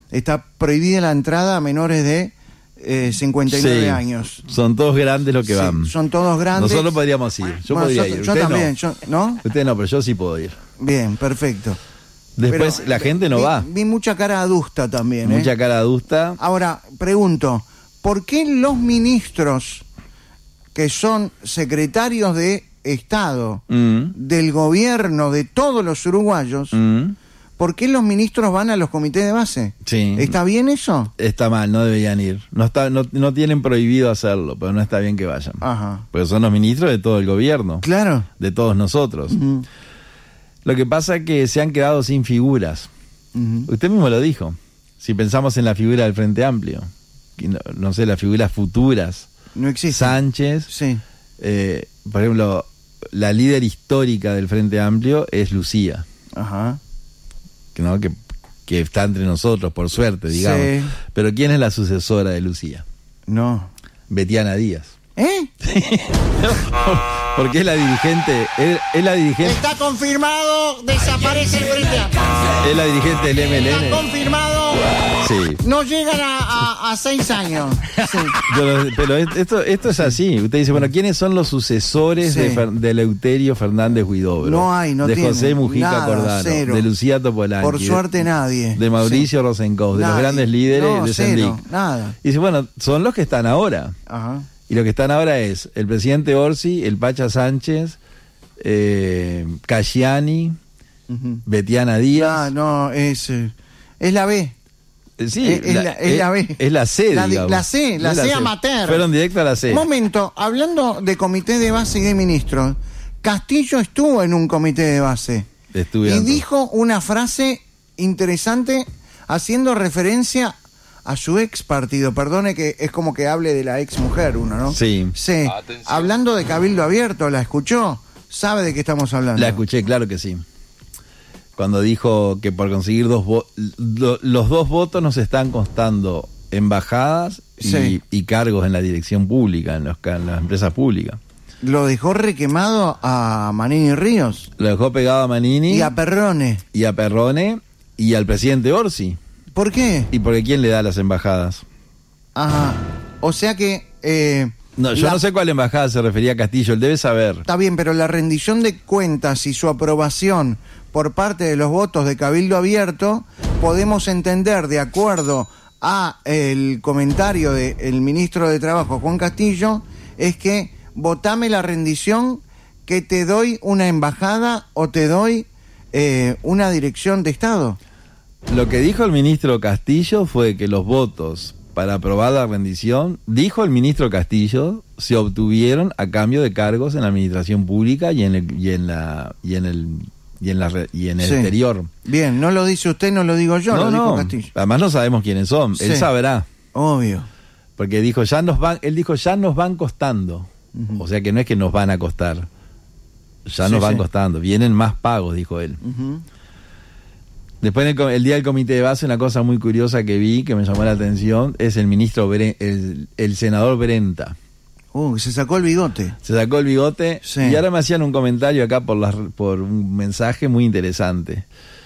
Está prohibida la entrada a menores de 59 años. Son todos grandes los que van. Son todos grandes. Nosotros podríamos ir. Yo podría ir. Yo Usted también. no. Usted no, pero yo sí puedo ir. Bien, perfecto. Después pero la gente no va. Vi mucha cara adusta también. Mucha cara adusta. Ahora, pregunto, ¿por qué los ministros que son secretarios de Estado del gobierno de todos los uruguayos, ¿por qué los ministros van a los comités de base? Sí. ¿Está bien eso? Está mal, no deberían ir. No tienen prohibido hacerlo, pero no está bien que vayan. Ajá. Porque son los ministros de todo el gobierno. Claro. De todos nosotros. Lo que pasa es que se han quedado sin figuras. Usted mismo lo dijo. Si pensamos en la figura del Frente Amplio, no sé, las figuras futuras. No existe. Sánchez. Sí. Por ejemplo, la líder histórica del Frente Amplio es Lucía. Ajá. ¿No? Que está entre nosotros, por suerte, digamos. Sí. Pero ¿quién es la sucesora de Lucía? No. Betiana Díaz. Porque es la dirigente. Es la dirigente. Está confirmado, desaparece el Frente Amplio. Es la dirigente del MLN. Está confirmado. Sí. No llegan a 6 años. Sí. Pero esto es así. Usted dice, bueno, ¿quiénes son los sucesores de Eleuterio Fernández Huidobro? No de tiene. José Mujica Nada, Cordano, cero. de Lucía Topolánqui. Por suerte nadie. De Mauricio Rosenkopf, de los grandes líderes de Sendic. Nada. Y dice, bueno, son los que están ahora. Ajá. Y lo que están ahora es el presidente Orsi, el Pacha Sánchez, Casciani, Betiana Díaz. No, es la B. Sí, es la B. Es la C, digamos. La C amateur. Fueron directo a la C. Momento, hablando de comité de base y de ministros, Castillo estuvo en un comité de base. Y dijo una frase interesante haciendo referencia a su ex partido. Perdone que es como que hable de la ex mujer uno, ¿no? Sí. Sí. Hablando de Cabildo Abierto, ¿la escuchó? ¿Sabe de qué estamos hablando? La escuché, claro que sí. Cuando dijo que por conseguir los 2 votos nos están costando embajadas y cargos en la dirección pública, en las empresas públicas. Lo dejó requemado a Manini Ríos. Lo dejó pegado a Manini. Y a Perrone. Y a Perrone y al presidente Orsi. ¿Por qué? ¿Y porque quién le da las embajadas? Ajá. O sea que... no, yo no sé cuál embajada se refería a Castillo, él debe saber. Está bien, pero la rendición de cuentas y su aprobación por parte de los votos de Cabildo Abierto, podemos entender, de acuerdo a el comentario del ministro de Trabajo, Juan Castillo, es que votame la rendición que te doy una embajada o te doy una dirección de Estado. Lo que dijo el ministro Castillo fue que los votos para aprobar la rendición, dijo el ministro Castillo, se obtuvieron a cambio de cargos en la administración pública y en el exterior. Bien, no lo dice usted, no lo digo yo, lo dijo Castillo. Además no sabemos quiénes son, él sabrá. Obvio. Porque dijo, ya nos van costando. O sea que no es que nos van a costar. Ya nos van costando. Vienen más pagos, dijo él. Después, el día del comité de base, una cosa muy curiosa que vi, que me llamó la atención, es el ministro, el senador Brenta. Se sacó el bigote. Se sacó el bigote, y ahora me hacían un comentario acá por un mensaje muy interesante.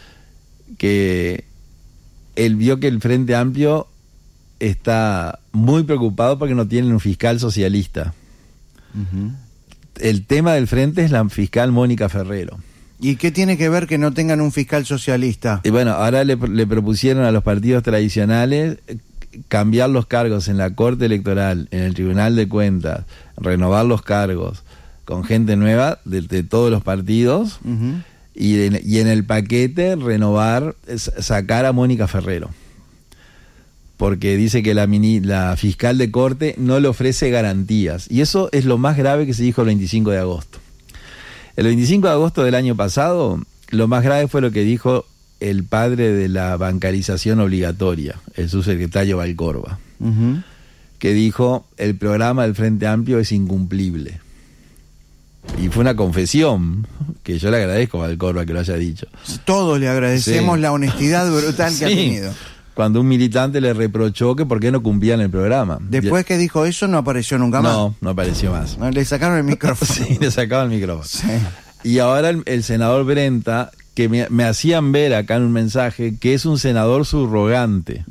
Que él vio que el Frente Amplio está muy preocupado porque no tienen un fiscal socialista. El tema del Frente es la fiscal Mónica Ferrero. ¿Y qué tiene que ver que no tengan un fiscal socialista? Y bueno, ahora le propusieron a los partidos tradicionales cambiar los cargos en la Corte Electoral, en el Tribunal de Cuentas, renovar los cargos con gente nueva de todos los partidos, y en el paquete sacar a Mónica Ferrero. Porque dice que la fiscal de corte no le ofrece garantías. Y eso es lo más grave que se dijo el 25 de agosto. El 25 de agosto del año pasado, lo más grave fue lo que dijo el padre de la bancarización obligatoria, el subsecretario Valcorba, que dijo, el programa del Frente Amplio es incumplible. Y fue una confesión, que yo le agradezco a Valcorba que lo haya dicho. Todos le agradecemos la honestidad brutal que ha tenido. Cuando un militante le reprochó que por qué no cumplían el programa. Después que dijo eso, no apareció nunca más. No apareció más. Le sacaron el micrófono. Sí, le sacaron el micrófono. Y ahora el senador Brenta, que me hacían ver acá en un mensaje que es un senador subrogante.